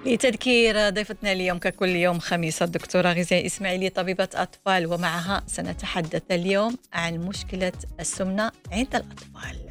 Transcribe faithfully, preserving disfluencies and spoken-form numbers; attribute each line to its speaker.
Speaker 1: لتذكير ضيفتنا اليوم ككل يوم خميس الدكتورة غزال إسماعيلي طبيبة أطفال، ومعها سنتحدث اليوم عن مشكلة السمنة عند الأطفال.